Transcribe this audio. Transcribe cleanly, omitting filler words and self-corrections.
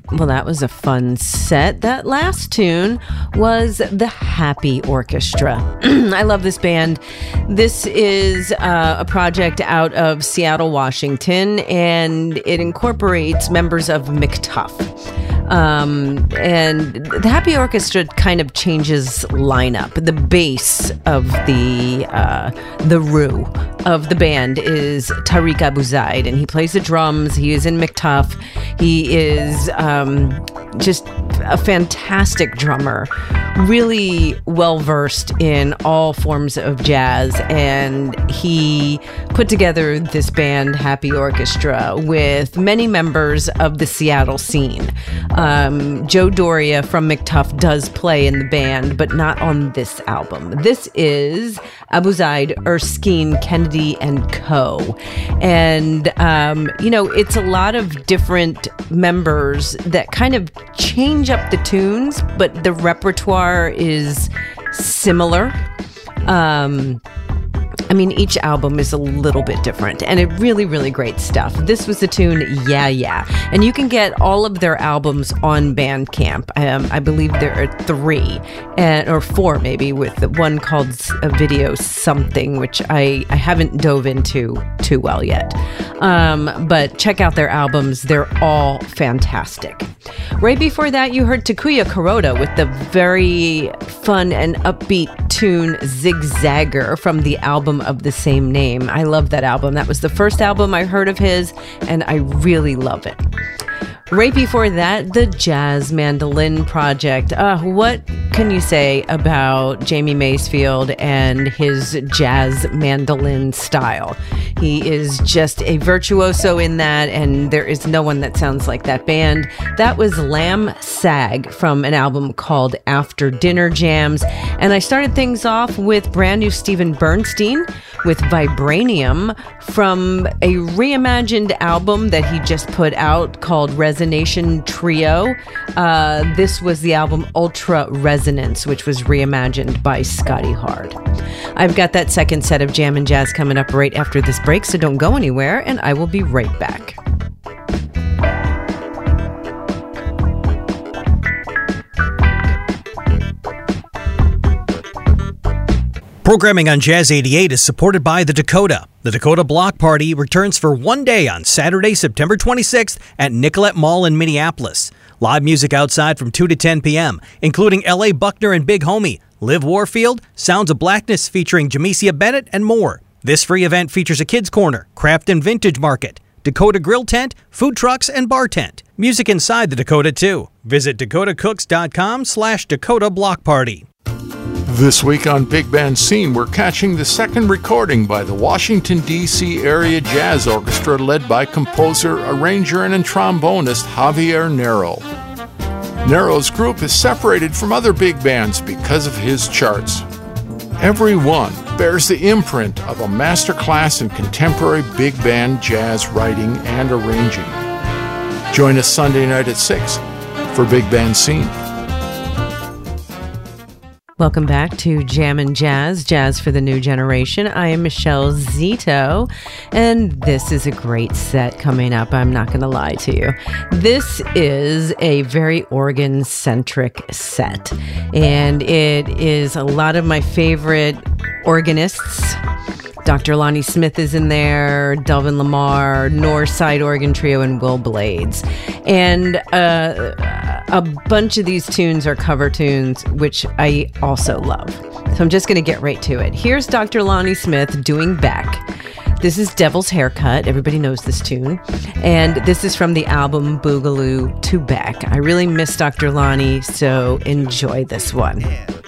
Well, that was a fun set. That last tune was the Happy Orchestra. I love this band. This is a project out of Seattle, Washington, and it incorporates members of McTuff. And the Happy Orchestra kind of changes lineup. The bass of the roux of the band is Tariq Abu Zaid, and he plays the drums. He is in McTuff. He is just a fantastic drummer, really well versed in all forms of jazz, and he put together this band, Happy Orchestra, with many members of the Seattle scene. Joe Doria from McTuff does play in the band, but not on this album. This is Abu Zaid, Erskine, Kennedy, and Co. And, it's a lot of different members that kind of change up the tunes, but the repertoire is similar. Each album is a little bit different, and it really, really great stuff. This was the tune Yeah Yeah, and you can get all of their albums on Bandcamp. I believe there are 3 or 4 maybe, with one called a Video Something, which I haven't dove into too well yet. But check out their albums. They're all fantastic. Right before that, you heard Takuya Kuroda with the very fun and upbeat tune Zigzagger from the album of the same name. I love that album. That was the first album I heard of his, and I really love it. Right before that, the Jazz Mandolin Project. What can you say about Jamie Maysfield and his jazz mandolin style? He is just a virtuoso in that, and there is no one that sounds like that band. That was Lamb Sag from an album called After Dinner Jams. And I started things off with brand new Stephen Bernstein with Vibranium from a reimagined album that he just put out called Resonation Trio. This was the album Ultra Resonance, which was reimagined by Scotty Hard. I've got that second set of Jam and Jazz coming up right after this break, so don't go anywhere, and I will be right back. Programming on Jazz 88 is supported by The Dakota. The Dakota Block Party returns for one day on Saturday, September 26th at Nicollet Mall in Minneapolis. Live music outside from 2 to 10 p.m., including L.A. Buckner and Big Homie, Liv Warfield, Sounds of Blackness featuring Jamesia Bennett, and more. This free event features a kids' corner, craft and vintage market, Dakota grill tent, food trucks, and bar tent. Music inside the Dakota, too. Visit dakotacooks.com/Dakota Block Party. This week on Big Band Scene, we're catching the second recording by the Washington, D.C. Area Jazz Orchestra led by composer, arranger, and trombonist Javier Nero. Nero's group is separated from other big bands because of his charts. Every one bears the imprint of a masterclass in contemporary big band jazz writing and arranging. Join us Sunday night at 6 for Big Band Scene. Welcome back to Jam and Jazz, Jazz for the New Generation. I am Michelle Zito, and this is a great set coming up, I'm not going to lie to you. This is a very organ-centric set, and it is a lot of my favorite organists. Dr. Lonnie Smith is in there, Delvin Lamar, Northside Organ Trio, and Will Blades. And a bunch of these tunes are cover tunes, which I also love. So I'm just going to get right to it. Here's Dr. Lonnie Smith doing Beck. This is Devil's Haircut. Everybody knows this tune. And this is from the album Boogaloo to Beck. I really miss Dr. Lonnie, so enjoy this one. Yeah.